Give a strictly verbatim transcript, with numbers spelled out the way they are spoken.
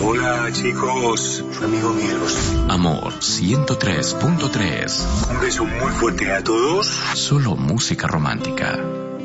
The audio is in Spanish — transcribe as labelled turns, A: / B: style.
A: Hola, chicos. Su amigo Miedos.
B: Amor ciento tres punto tres.
A: Un beso muy fuerte a todos.
B: Solo música romántica.